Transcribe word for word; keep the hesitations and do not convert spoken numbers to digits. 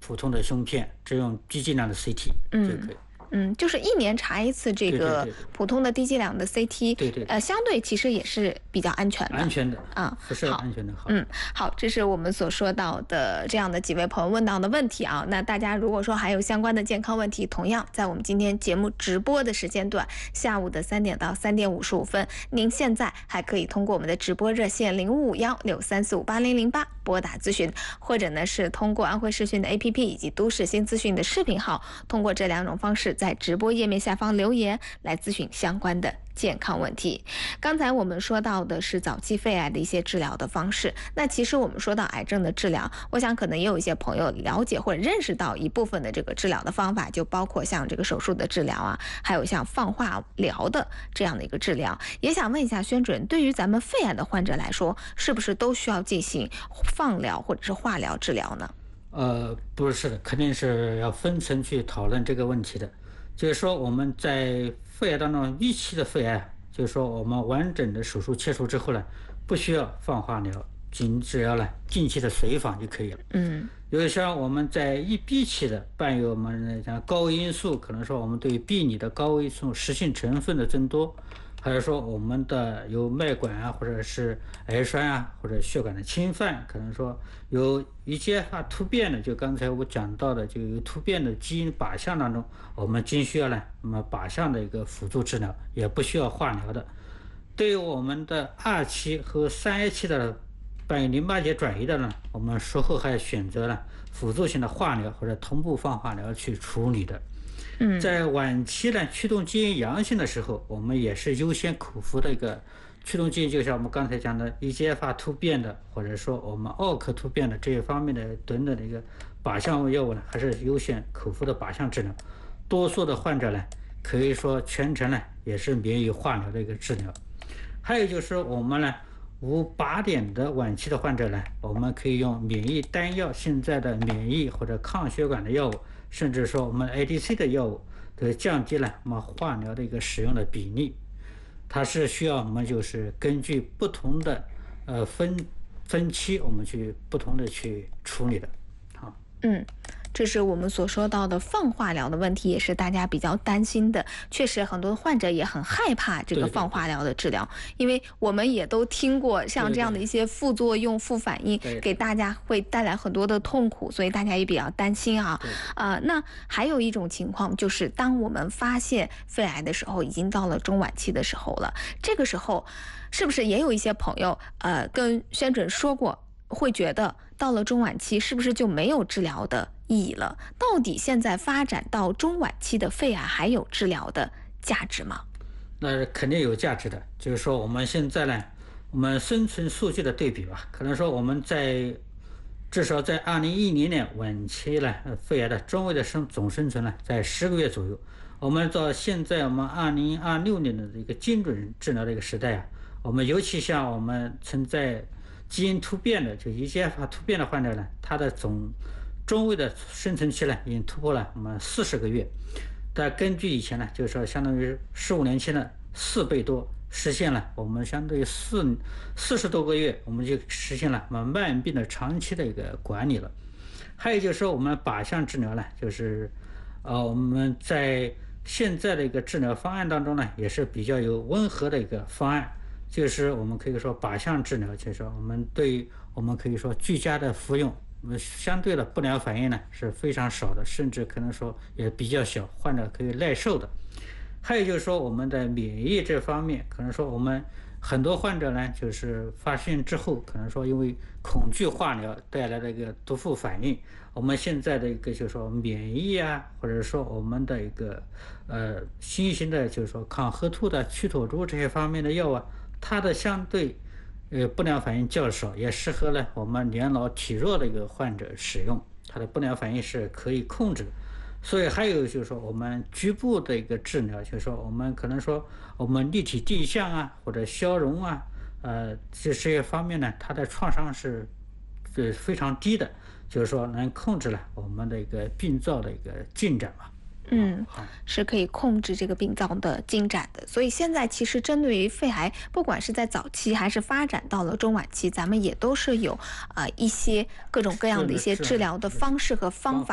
普通的胸片，只用低剂量的 C T 就可以。 嗯，就是一年查一次这个普通的低剂量的 C T， 对 对, 对， 呃，相对其实也是比较安全的， 安全的啊， 辐射安全的好。 嗯，好，这是我们所说到的这样的几位朋友问到的问题啊。那大家如果说还有相关的健康问题，同样在我们今天节目直播的时间段，下午的三点到三点五十五分，您现在还可以通过我们的直播热线零五五幺六三四五八零零八拨打咨询，或者呢是通过安徽视讯的 A P P 以及都市新资讯的视频号，通过这两种方式在直播页面下方留言来咨询相关的健康问题。刚才我们说到的是早期肺癌的一些治疗的方式，那其实我们说到癌症的治疗，我想可能也有一些朋友了解或者认识到一部分的这个治疗的方法，就包括像这个手术的治疗啊，还有像放化疗的这样的一个治疗。也想问一下宣主任，对于咱们肺癌的患者来说，是不是都需要进行放疗或者是化疗治疗呢？ 呃，不是的，肯定是要分层去讨论这个问题的。就是说我们在肺癌当中预期的肺癌，就是说我们完整的手术切除之后呢，不需要放化疗，仅只要呢定期的随访就可以了。 嗯， 有像我们在易闭期的伴有我们像高危因素，可能说我们对闭里的高危因素实性成分的增多，还是说我们的有脉管啊，或者是癌栓啊，或者血管的侵犯，可能说有 E G F R 突变的，就刚才我讲到的，就有突变的基因靶向当中，我们仅需要呢，那么靶向的一个辅助治疗，也不需要化疗的。对于我们的二期和三 A 期的伴有淋巴结转移的呢，我们术后还选择了辅助性的化疗或者同步放化疗去处理的。 嗯， 在晚期呢，驱动基因阳性的时候，我们也是优先口服的一个驱动基因，就像我们刚才讲的 E G F R 突变的，或者说我们奥克突变的这一方面的等等的一个靶向药物呢，还是优先口服的靶向治疗。多数的患者呢，可以说全程呢也是免于化疗的一个治疗。还有就是我们呢无靶点的晚期的患者呢，我们可以用免疫单药，现在的免疫或者抗血管的药物，甚至说我们 A D C 的药物，都降低了我们化疗的一个使用的比例。它是需要我们就是根据不同的呃分分期，我们去不同的去处理的。好， 嗯。这是我们所说到的放化疗的问题，也是大家比较担心的。确实，很多患者也很害怕这个放化疗的治疗，对对对，因为我们也都听过像这样的一些副作用、副反应，给大家会带来很多的痛苦，所以大家也比较担心啊。啊、呃，那还有一种情况就是，当我们发现肺癌的时候，已经到了中晚期的时候了，这个时候是不是也有一些朋友呃跟宣准说过？会觉得到了中晚期是不是就没有治疗的意义了？到底现在发展到中晚期的肺癌还有治疗的价值吗？ 那肯定有价值的。就是说我们现在呢，我们生存数据的对比吧，可能说我们在至少在二零一零年晚期呢，肺癌的中位的生总生存呢在十个月左右。我们到现在我们二零二六年的一个精准治疗的一个时代啊，我们尤其像我们存在基因突变的，就 E G F R 突变的患者呢，他的总中位的生存期呢，已经突破了我们四十个月。但根据以前呢，就是说相当于十五年期的四倍多，实现了我们相对于四四十多个月，我们就实现了我们慢病的长期的一个管理了。还有就是说，我们靶向治疗呢，就是呃我们在现在的一个治疗方案当中呢，也是比较有温和的一个方案。就是我们可以说靶向治疗，就是说我们对我们可以说居家的服用，相对的不良反应呢是非常少的，甚至可能说也比较小，患者可以耐受的。还有就是说我们的免疫这方面，可能说我们很多患者呢，就是发现之后，可能说因为恐惧化疗带来的一个毒副反应，我们现在的一个就是说免疫啊，或者说我们的一个呃新型的就是说抗H two的去土珠这些方面的药啊，它的相对呃不良反应较少，也适合呢我们年老体弱的一个患者使用，它的不良反应是可以控制的。所以还有就是说我们局部的一个治疗，就是说我们可能说我们立体定向啊，或者消融啊，呃这些方面呢，它的创伤是是非常低的，就是说能控制了我们的一个病灶的一个进展嘛。 嗯，是可以控制这个病灶的进展的。所以现在其实针对于肺癌，不管是在早期还是发展到了中晚期，咱们也都是有呃一些各种各样的一些治疗的方式和方法。